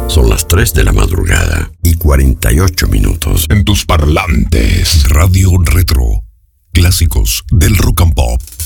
Son las 3 de la madrugada y 48 minutos. En tus parlantes, Radio Retro. Clásicos del rock and pop.